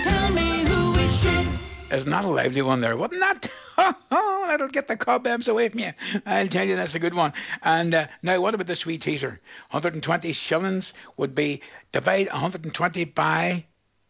Tell me who is she? Is not a lively one there, wasn't that? Oh, that'll get the cobwebs away from you. I'll tell you, that's a good one. And now, what about the sweet teaser? 120 shillings would be divide 120 by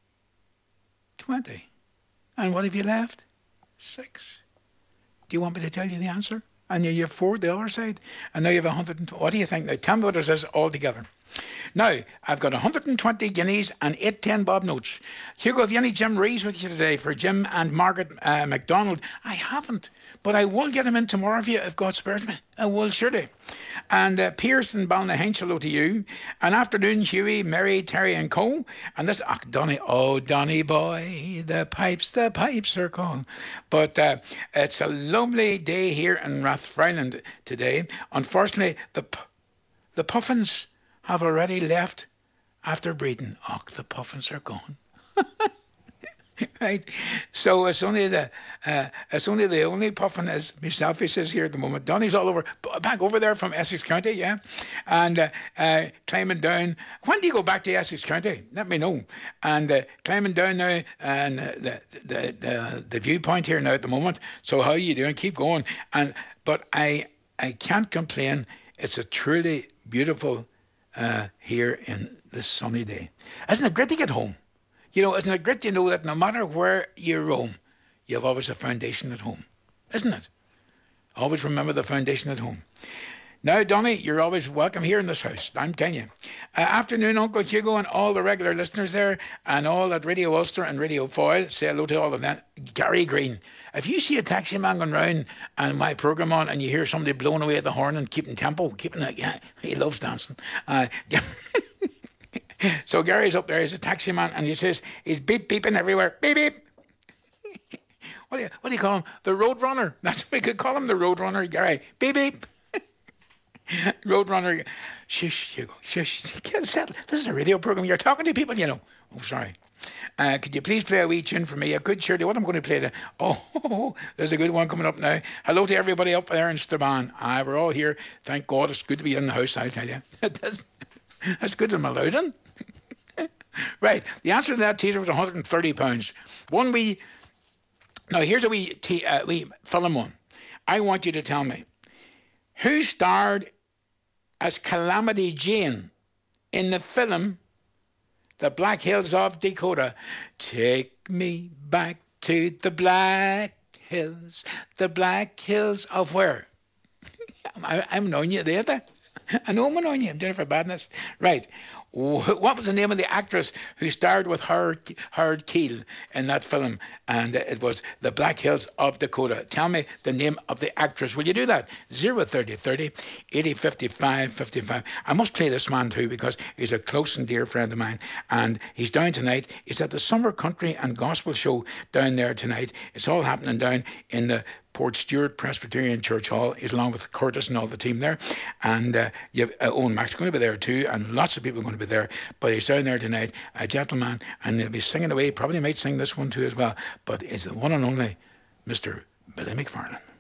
20. And what have you left? 6. Do you want me to tell you the answer? And you have 4 the other side. And now you have 120. What do you think? Now, tell me what it is altogether. Now, I've got 120 guineas and 8 10 bob notes. Hugo, have you any Jim Rees with you today for Jim and Margaret MacDonald? I haven't, but I will get him in tomorrow if God spares me. I will, surely. And Pearson Balnahinch, hello to you. And afternoon, Hughie, Mary, Terry and Co. And this, Donny boy, the pipes are calling. But it's a lovely day here in Rathfriland today. Unfortunately, the puffins have already left after breeding. The puffins are gone. Right. So it's only the only puffin as myself, he says here at the moment. Donny's all over, back over there from Essex County, yeah. And climbing down. When do you go back to Essex County? Let me know. And climbing down now, and the viewpoint here now at the moment. So how are you doing? Keep going. But I can't complain. It's a truly beautiful here in this sunny day. Isn't it great to get home? You know, isn't it great to know that no matter where you roam, you have always a foundation at home? Isn't it? Always remember the foundation at home. Now, Donny, you're always welcome here in this house. I'm telling you. Afternoon, Uncle Hugo and all the regular listeners there, and all at Radio Ulster and Radio Foyle. Say hello to all of them. Gary Green. If you see a taxi man going round and my programme on and you hear somebody blowing away at the horn and keeping tempo, yeah, he loves dancing. So Gary's up there, he's a taxi man, and he says he's beeping everywhere. Beep, beep. What do you call him? The road runner. That's what we could call him, the road runner, Gary. Beep, beep. Road runner. Shush, Hugo. Shush. Get settled. This is a radio program. You're talking to people, you know. Oh, sorry. Could you please play a wee tune for me? I could, surely. What I'm going to play? There's a good one coming up now. Hello to everybody up there in Strabane. We're all here. Thank God. It's good to be in the house, I'll tell you. That's good in my Loudon. Right. The answer to that teaser was £130. Now, here's a wee film one. I want you to tell me who starred as Calamity Jane in the film The Black Hills of Dakota. Take me back to the Black Hills. The Black Hills of where? I'm knowing you there. I know I'm knowing you. I'm doing it for badness. Right. What was the name of the actress who starred with Howard Keel in that film? And it was The Black Hills of Dakota. Tell me the name of the actress. Will you do that? 03030 80 55 55. I must play this man too because he's a close and dear friend of mine. And he's down tonight. He's at the Summer Country and Gospel Show down there tonight. It's all happening down in the Port Stewart Presbyterian Church Hall. He's along with Curtis and all the team there. And you have Owen Max going to be there too, and lots of people are going to be there. But he's down there tonight, a gentleman, and he'll be singing away. Probably might sing this one too as well. But it's the one and only Mr. Billy McFarlane.